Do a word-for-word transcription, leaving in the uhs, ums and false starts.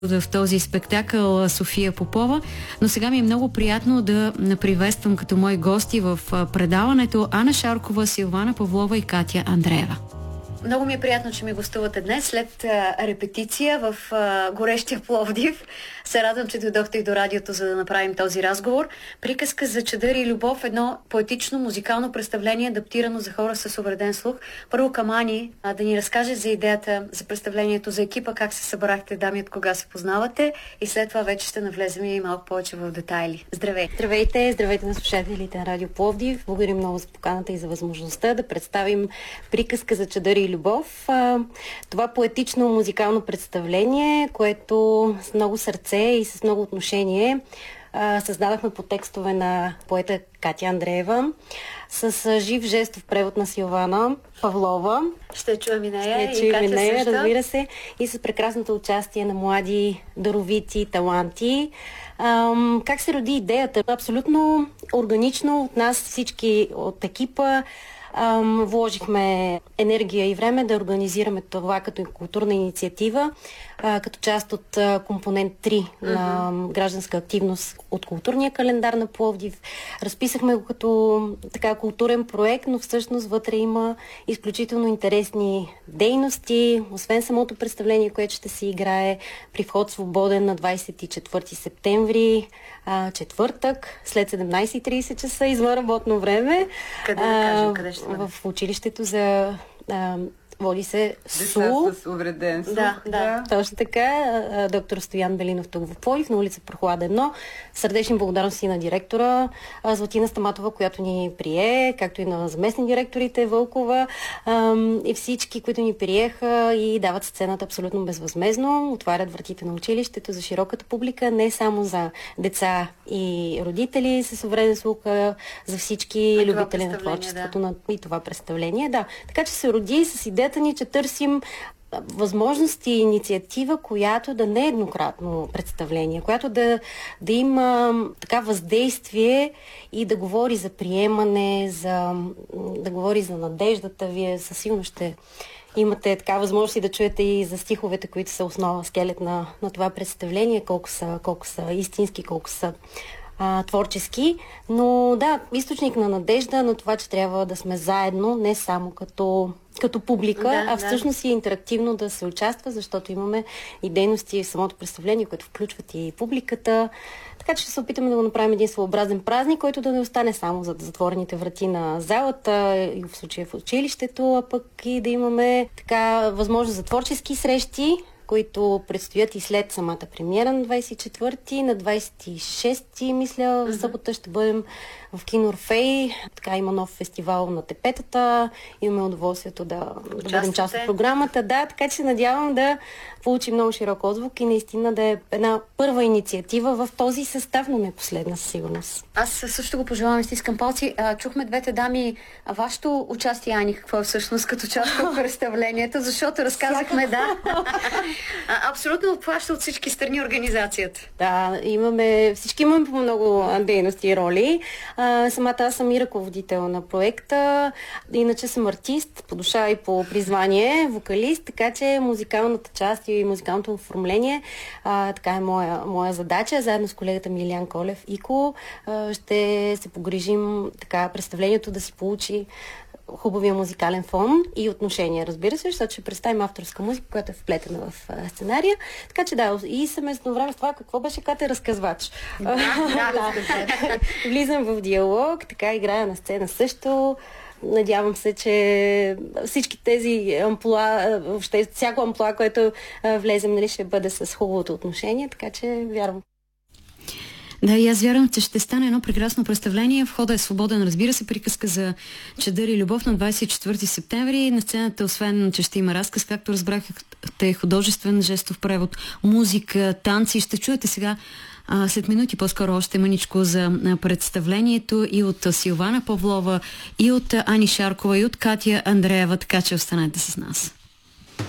в този спектакъл София Попова, но сега ми е много приятно да приветствам като мои гости в предаването Ана Шаркова, Силвана Павлова и Катя Андреева. Много ми е приятно, че ми гостувате днес след а, репетиция в а, горещия Пловдив. Се радвам, че дойдохте и до радиото, за да направим този разговор. Приказка за чадър и любов, едно поетично музикално представление, адаптирано за хора с увреден слух. Първо към Ани, а, да ни разкаже за идеята, за представлението, за екипа, как се събрахте, дами, от кога се познавате, и след това вече ще навлезем и малко повече в детайли. Здравей! Здравейте! Здравейте на слушателите на Радио Пловдив. Благодарим много за поканата и за възможността да представим Приказка за чадър и любов. Това поетично музикално представление, което с много сърце и с много отношение създадахме по текстове на поета Катя Андреева, с жив жестов превод на Силвана Павлова. Ще чуем и нея. Ще чуем и нея, разбира се. И с прекрасното участие на млади, даровити таланти. Ам, как се роди идеята? Абсолютно органично от нас, всички от екипа. Um, вложихме енергия и време да организираме това като културна инициатива, uh, като част от uh, компонент три uh-huh. на гражданска активност от културния календар на Пловдив. Разписахме го като така културен проект, но всъщност вътре има изключително интересни дейности, освен самото представление, което ще се играе при вход свободен на двадесет и четвърти септември, uh, четвъртък, след седемнадесет и тридесет часа извън работно време. Къде да кажем, къде ще в училището за а, води се СУ. Деца с увреден слух. Да, да, точно така. Доктор Стоян Белинов тук в Пловдив, на улица Прохлада едно. Сърдечни благодарности на директора Златина Стаматова, която ни прие, както и на заместни директорите Вълкова и всички, които ни приеха и дават сцената абсолютно безвъзмезно. Отварят вратите на училището за широката публика, не само за деца и родители с увреден слух, за всички а любители на творчеството, да. на и това представление. Да. Така че се роди с идеята ни, че търсим възможности и инициатива, която да не е еднократно представление, която да, да има така въздействие и да говори за приемане, за, да говори за надеждата. Вие със сигурност ще имате така възможност и да чуете и за стиховете, които са основа, скелет на, на това представление, колко са, колко са истински, колко са А, творчески, но да, източник на надежда на това, че трябва да сме заедно, не само като, като публика, да, а всъщност да. и интерактивно да се участва, защото имаме и дейности в самото представление, които включват и публиката. Така че ще се опитаме да го направим един своеобразен празник, който да не остане само за затворените врати на залата и в случая в училището, а пък и да имаме така възможност за творчески срещи, които предстоят и след самата премиера на двадесет и четвърти, на двадесет и шести, мисля, в събота ще бъдем в кино Орфей. Така има нов фестивал на тепетата. Имаме удоволствието да, да бъдем част от програмата. Да, така че се надявам да получи много широк отзвук и наистина да е една първа инициатива в този състав, но не последна със сигурност. Аз също го пожелавам и стискам палци. А, чухме двете дами. А вашето участие, Ани, какво е всъщност като част от представлението? Защото разказахме, да. А, абсолютно обхваща от всички страни организацията. Да, имаме, всички имаме по много дейности и роли. А, самата аз съм и ръководител на проекта. Иначе съм артист по душа и по призвание, вокалист, така че музикалната част и музикалното оформление а, така е моя, моя задача. Заедно с колегата Милиян Колев Ико а, ще се погрижим така представлението да си получи хубавия музикален фон и отношение, разбира се, защото ще представим авторска музика, която е вплетена в а, сценария. Така че да, и съместно време с това, какво беше Катя разказвач. Да, да, да. Влизам в диалог, така играя на сцена също. Надявам се, че всички тези амплуа, въобще всяко амплуа, което а, влезем, нали, ще бъде с хубавото отношение, така че вярвам. Да, и аз вярвам, че ще стане едно прекрасно представление. Входът е свободен, разбира се, приказка за чадър и любов на двадесет и четвърти септември. На сцената, освен, че ще има разказ, както разбрахте, художествен жестов превод, музика, танци. Ще чуете сега а, след минути по-скоро още маничко за представлението и от Силвана Павлова, и от Ани Шаркова, и от Катя Андреева, така че останете с нас.